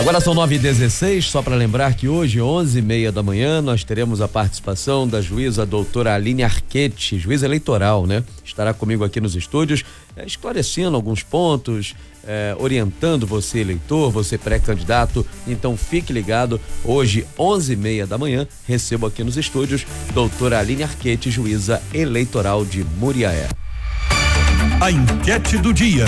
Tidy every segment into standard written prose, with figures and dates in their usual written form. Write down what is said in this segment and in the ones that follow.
Agora são 9h16, só para lembrar que hoje, 11h30 da manhã, nós teremos a participação da juíza doutora Aline Arquette, juíza eleitoral, né? Estará comigo aqui nos estúdios, esclarecendo alguns pontos, orientando você, eleitor, você pré-candidato. Então fique ligado, hoje, 11h30 da manhã, recebo aqui nos estúdios doutora Aline Arquette, juíza eleitoral de Muriaé. A enquete do dia.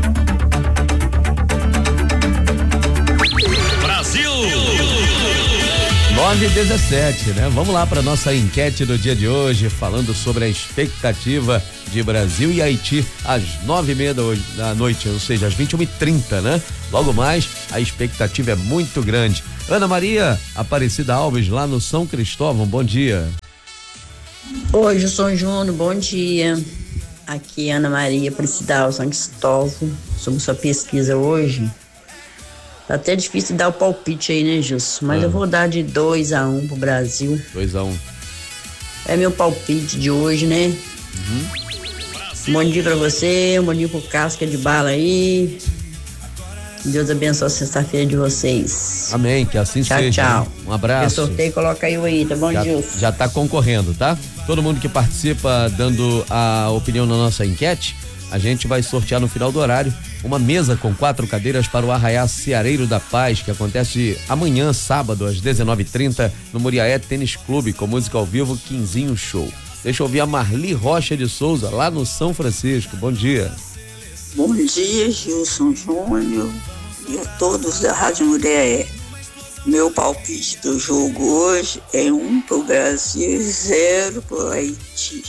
9h17, né? Vamos lá para nossa enquete do dia de hoje, falando sobre a expectativa de Brasil e Haiti às 9h30 da noite, ou seja, às 21h30, né? Logo mais, a expectativa é muito grande. Ana Maria Aparecida Alves, lá no São Cristóvão, bom dia. Oi, São Júnior, bom dia. Aqui é Ana Maria Aparecida Alves, São Cristóvão, sobre sua pesquisa hoje. Tá até difícil dar o palpite aí, né, Gilson? Mas eu vou dar de 2-1 pro Brasil. 2-1. É meu palpite de hoje, né? Bom dia pra você, bom dia pro Casca de Bala aí. Deus abençoe a sexta-feira de vocês. Amém, que assim seja. Tchau. Um abraço. Eu sorteio, coloca aí, tá bom, Gilson? Já tá concorrendo, tá? Todo mundo que participa dando a opinião na nossa enquete, a gente vai sortear no final do horário uma mesa com 4 cadeiras para o Arraiá Ceareiro da Paz, que acontece amanhã, sábado, às 19h30, no Muriaé Tênis Clube, com música ao vivo, Quinzinho Show. Deixa eu ouvir a Marli Rocha de Souza, lá no São Francisco. Bom dia. Bom dia, Gilson Júnior e a todos da Rádio Muriaé. Meu palpite do jogo hoje é 1 pro Brasil e 0 pro Haiti.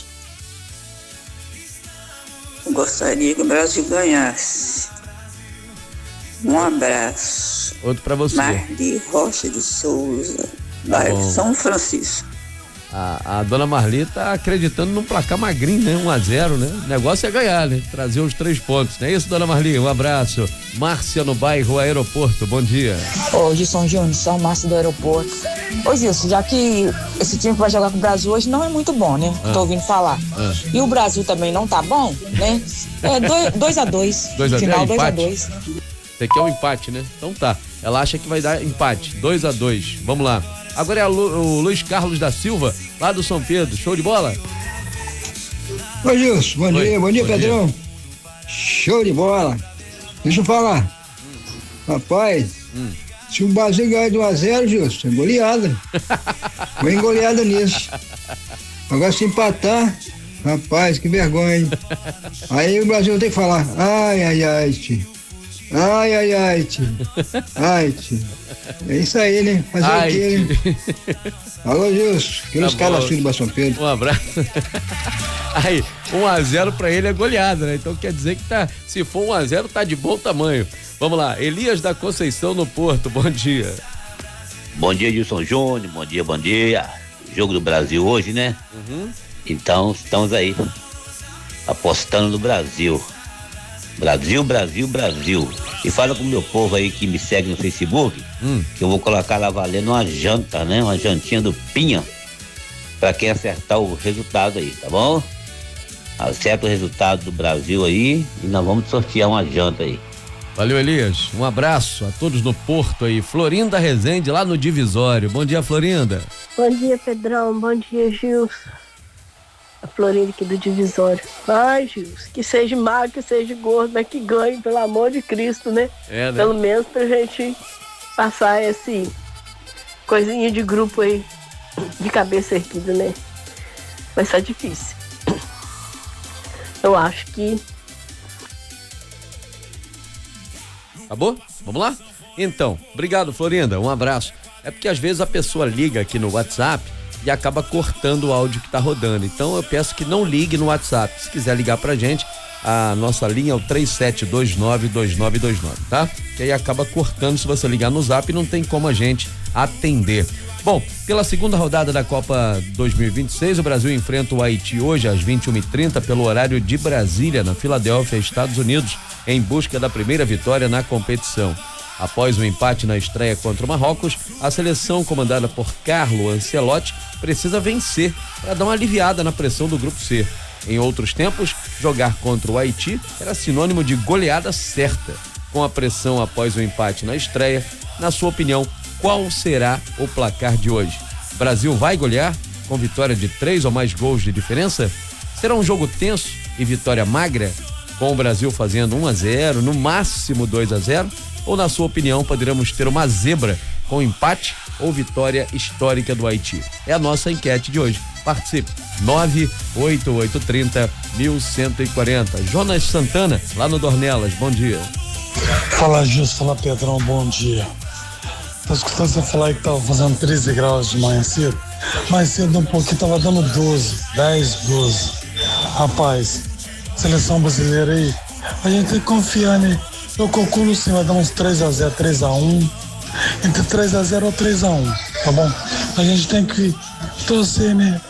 Eu gostaria que o Brasil ganhasse. Um abraço. Outro pra você. Marli Rocha de Souza, bairro São Francisco. A dona Marli tá acreditando num placar magrinho, né? 1-0, né? O negócio é ganhar, né? Trazer os 3 pontos. Não é isso, dona Marli? Um abraço. Márcia no bairro Aeroporto, bom dia. Ô, Gilson Júnior, São Márcio do Aeroporto. Ô, Gilson, já que esse time que vai jogar com o Brasil hoje não é muito bom, né? Tô ouvindo falar. E o Brasil também não tá bom, né? É 2-2. 2-2, final empate? 2-2. Você quer um empate, né? Então tá. Ela acha que vai dar empate. 2-2. Vamos lá. Agora é o Luiz Carlos da Silva, lá do São Pedro. Show de bola? Oi, Gilson. Bom dia, Pedrão. Show de bola. Deixa eu falar. Rapaz, se o Brasil ganhar de 1-0, Gilson, é goleada. Vem goleada nisso. Agora se empatar, rapaz, que vergonha, hein? Aí o Brasil tem que falar, ai, tio. Ai, tio. É isso aí, né? Fazer o quê, né? Alô, Gilson. Que nos caras assim do São Pedro. Um abraço. Aí, 1-0 pra ele é goleada, né? Então quer dizer que se for 1-0, tá de bom tamanho. Vamos lá, Elias da Conceição no Porto, bom dia. Bom dia, Gilson Júnior, bom dia. Jogo do Brasil hoje, né? Então, estamos aí, apostando no Brasil. Brasil. E fala com o meu povo aí que me segue no Facebook, que eu vou colocar lá valendo uma janta, né? Uma jantinha do Pinha, pra quem acertar o resultado aí, tá bom? Acerta o resultado do Brasil aí e nós vamos sortear uma janta aí. Valeu, Elias. Um abraço a todos no Porto aí. Florinda Rezende, lá no Divisório. Bom dia, Florinda. Bom dia, Pedrão. Bom dia, Gilson. A Florinda aqui do Divisório. Ai, Gilson, que seja magro, que seja gordo, mas que ganhe, pelo amor de Cristo, né? É, né? Pelo menos pra gente passar esse coisinha de grupo aí, de cabeça erguida, né? Vai ser difícil. Eu acho que... Acabou? Vamos lá? Então, obrigado, Florinda, um abraço. É porque às vezes a pessoa liga aqui no WhatsApp e acaba cortando o áudio que tá rodando. Então eu peço que não ligue no WhatsApp. Se quiser ligar pra gente, a nossa linha é o 37292929, tá? Que aí acaba cortando se você ligar no Zap, não tem como a gente atender. Bom, pela segunda rodada da Copa 2026, o Brasil enfrenta o Haiti hoje às 21h30 pelo horário de Brasília, na Filadélfia, Estados Unidos, em busca da primeira vitória na competição. Após o empate na estreia contra o Marrocos, a seleção comandada por Carlo Ancelotti precisa vencer para dar uma aliviada na pressão do Grupo C. Em outros tempos, jogar contra o Haiti era sinônimo de goleada certa. com a pressão após o empate na estreia. Na sua opinião, qual será o placar de hoje? Brasil vai golear com vitória de 3 ou mais gols de diferença? Será um jogo tenso e vitória magra, com o Brasil fazendo 1-0, no máximo 2-0? Ou, na sua opinião, poderemos ter uma zebra com empate ou vitória histórica do Haiti? É a nossa enquete de hoje. Participe. 98830-1140. Jonas Santana, lá no Dornelas. Bom dia. Fala, Gilson. Fala, Pedrão. Bom dia. Tô escutando você falar aí que tava fazendo 13 graus de manhã cedo. Mais cedo um pouquinho tava dando 12, 10, 12. Rapaz, seleção brasileira aí, a gente tem que confiar, né? Eu calculo sim, vai dar uns 3-0, 3-1. Entre 3-0 ou 3-1, tá bom? A gente tem que torcer, né?